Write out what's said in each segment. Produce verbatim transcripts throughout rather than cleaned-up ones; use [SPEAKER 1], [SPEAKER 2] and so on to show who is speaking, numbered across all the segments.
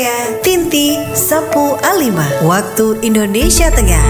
[SPEAKER 1] Tinti Sapu Alima, waktu Indonesia Tengah.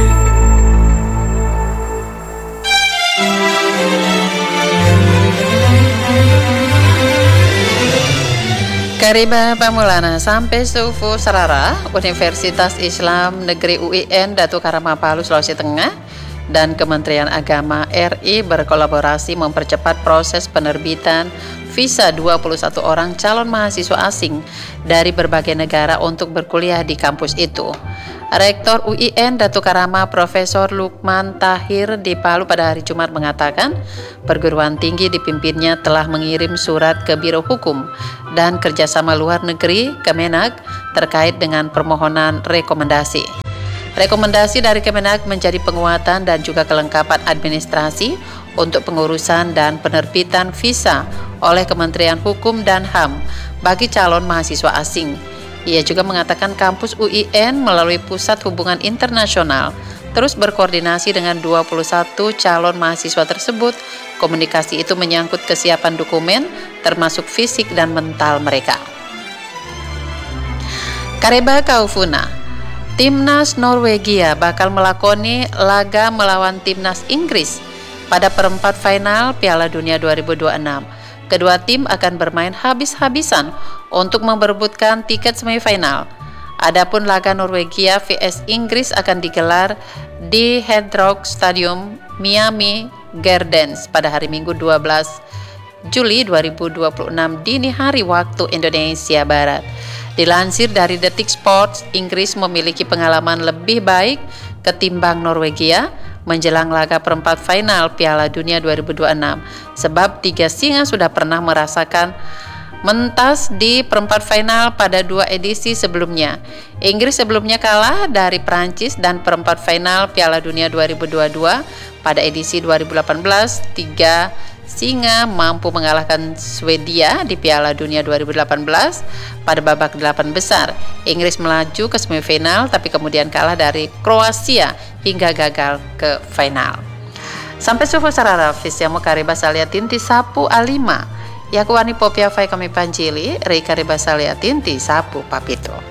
[SPEAKER 2] Kariba Pamulana sampai Sufu Sarara, Universitas Islam Negeri U I N Datu Karama Palu, Sulawesi Tengah, dan Kementerian Agama R I berkolaborasi mempercepat proses penerbitan visa dua puluh satu orang calon mahasiswa asing dari berbagai negara untuk berkuliah di kampus itu. Rektor U I N Datu Karama Profesor Lukman Tahir di Palu pada hari Jumat mengatakan perguruan tinggi dipimpinnya telah mengirim surat ke Biro Hukum dan Kerjasama Luar Negeri Kemenag terkait dengan permohonan rekomendasi. Rekomendasi dari Kemenag menjadi penguatan dan juga kelengkapan administrasi untuk pengurusan dan penerbitan visa oleh Kementerian Hukum dan H A M bagi calon mahasiswa asing. Ia juga mengatakan kampus U I N melalui Pusat Hubungan Internasional terus berkoordinasi dengan dua puluh satu calon mahasiswa tersebut. Komunikasi itu menyangkut kesiapan dokumen termasuk fisik dan mental mereka. Kareba Kaufuna, Timnas Norwegia bakal melakoni laga melawan Timnas Inggris pada perempat final Piala Dunia dua ribu dua puluh enam. Kedua tim akan bermain habis-habisan untuk memperebutkan tiket semifinal. Adapun laga Norwegia vs Inggris akan digelar di Hard Rock Stadium Miami Gardens pada hari Minggu dua belas Juli dua ribu dua puluh enam dini hari waktu Indonesia Barat. Dilansir dari Detik Sports, Inggris memiliki pengalaman lebih baik ketimbang Norwegia menjelang laga perempat final Piala Dunia dua ribu dua puluh enam, sebab tiga singa sudah pernah merasakan mentas di perempat final pada dua edisi sebelumnya. Inggris sebelumnya kalah dari Prancis dan perempat final Piala Dunia dua ribu dua puluh dua pada edisi dua ribu delapan belas. Tiga singa mampu mengalahkan Swedia di Piala Dunia dua ribu delapan belas pada babak delapan besar. Inggris melaju ke semifinal tapi kemudian kalah dari Kroasia hingga gagal ke final. Sampai sufu sarara visiamu Kariba Salia Tinti Sapu Alima Yakuani Popia Fai kami Panjili Rei Kariba Salia Tinti Sapu Papito.